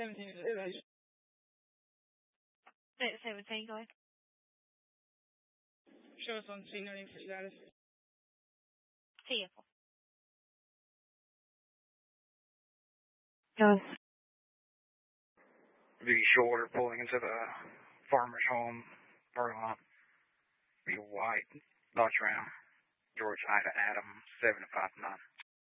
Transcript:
17. 17, go ahead. Show us on scene noting status. Vehicle. Yes. Be Shore pulling into the farmer's home parking lot. Be white Dodge Ram. George Ida Adam 759.